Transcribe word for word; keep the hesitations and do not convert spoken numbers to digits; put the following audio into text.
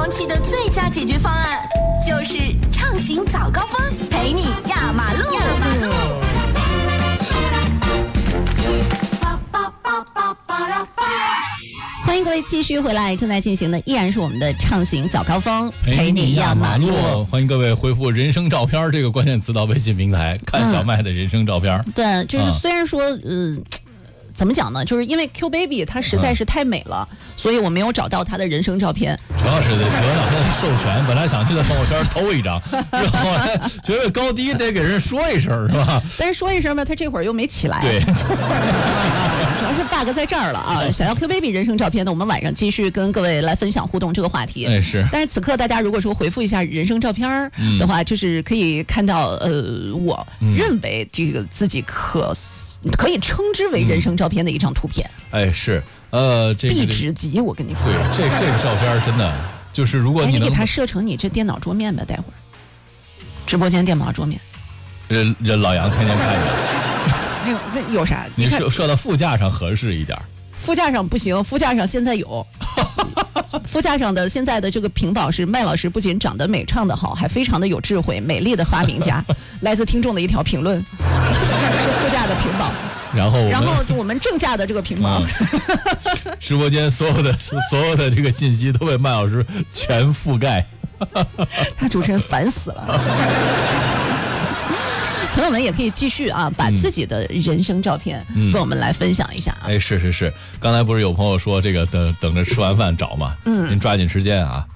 放弃的最佳解决方案，就是畅行早高峰，陪你压马路。压马路。 欢迎各位继续回来，正在进行的依然是我们的畅行早高峰，陪你压马路。 欢迎各位回复人生照片这个关键词到微信平台，看小麦的人生照片。 嗯、对，就是虽然说，嗯、呃。怎么讲呢？就是因为 Q Baby 她实在是太美了，嗯、所以我没有找到她的人生照片。 主要是得得到她的授权，本来想去她朋友圈偷一张，后来觉得高低得给人说一声，是吧？ 但是说一声吧，她这会儿又没起来。 对， 主要是 bug 在这儿了啊！想要 Q Baby 人生照片呢，我们晚上继续跟各位来分享互动这个话题。 哎是。 但是此刻大家如果说回复一下人生照片的话，嗯、就是可以看到，呃，我认为这个自己可可以称之为人生照片。照片的一张图片， 哎是，呃，这个壁纸级，我跟你说， 对，这这个照片真的就是，如果你能、 哎、你给它设成你这电脑桌面吧，待会儿，直播间电脑桌面， 这这老杨天天看着， 那那有啥？ 你设设到副驾上合适一点， 副驾上不行，副驾上现在有。副驾上的现在的这个屏保是麦老师不仅长得美，唱得好，还非常的有智慧，美丽的发明家。来自听众的一条评论，是副驾的屏保。 然后， 然后我们正价的这个屏保、 嗯，直播间所有的所有的这个信息都被麦老师全覆盖， 他主持人烦死了。朋友们也可以继续啊，把自己的人生照片跟我们来分享一下啊。 嗯、哎，是是是，刚才不是有朋友说这个等等着吃完饭找嘛，嗯，您抓紧时间啊。